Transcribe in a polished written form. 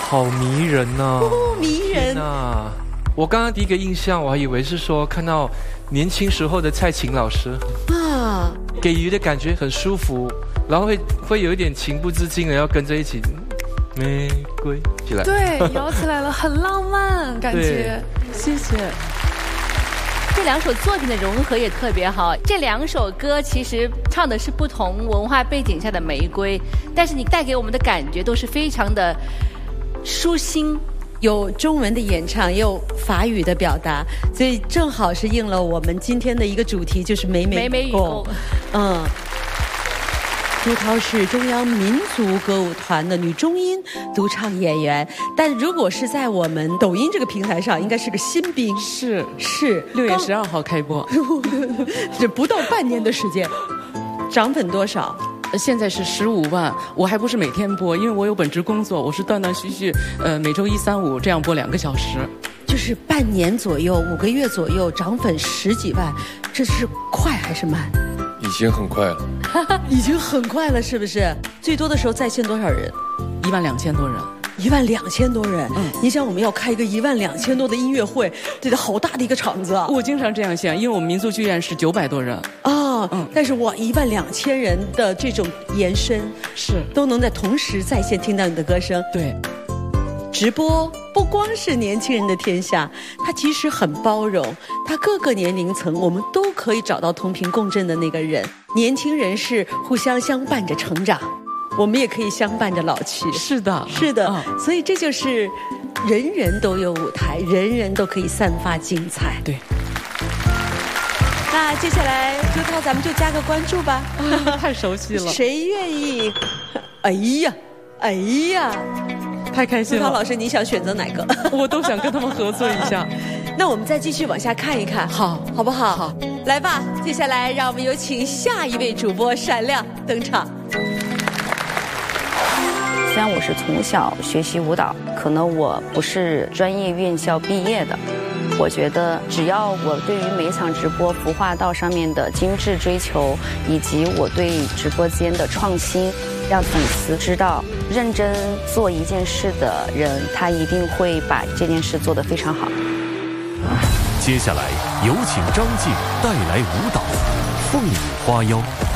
好迷人呐、 迷人呐！我刚刚第一个印象，我还以为是说看到年轻时候的蔡琴老师啊， 给予的感觉很舒服，然后会有一点情不自禁的要跟着一起玫瑰起来， 对，摇起来了，很浪漫感觉。谢谢。 这两首作品的融合也特别好。这两首歌其实唱的是不同文化背景下的玫瑰，但是你带给我们的感觉都是非常的舒心。 有中文的演唱，也有法语的表达，所以正好是应了我们今天的一个主题，就是美美与共。朱涛是中央民族歌舞团的女中音独唱演员，但如果是在我们抖音这个平台上，应该是个新兵。 是 6 月12号开播， 这不到半年的时间，涨粉多少？ 现在是15万，我还不是每天播，因为我有本职工作，我是断断续续，每周1、3、5这样播2个小时。 就是半年左右，5个月左右，涨粉10几万，这是快还是慢？ 已经很快了， 已经很快了，是不是？最多的时候在线多少人 ？12000多人。 12000多人，你想我们要开一个12000多的音乐会，这得好大的一个场子啊！ 我经常这样想，因为我们民族剧院是900多人啊，但是哇，12000人的这种延伸是都能在同时在线听到你的歌声。 对， 直播不光是年轻人的天下，它其实很包容，它各个年龄层我们都可以找到同频共振的那个人。年轻人是互相相伴着成长，我们也可以相伴着老去。 是的， 是的，所以这就是人人都有舞台，人人都可以散发精彩。 对。 那接下来朱涛，咱们就加个关注吧。 太熟悉了。 谁愿意？哎呀， 太开心了。 朱涛老师，你想选择哪个？ 我都想跟他们合作一下。 那我们再继续往下看一看，好不好？好，来吧。接下来让我们有请下一位主播闪亮登场。 虽然我是从小学习舞蹈，可能我不是专业院校毕业的，我觉得只要我对于每一场直播服化道上面的精致追求，以及我对直播间的创新，让粉丝知道，认真做一件事的人，他一定会把这件事做得非常好。 接下来有请张晋带来舞蹈《凤舞花妖》。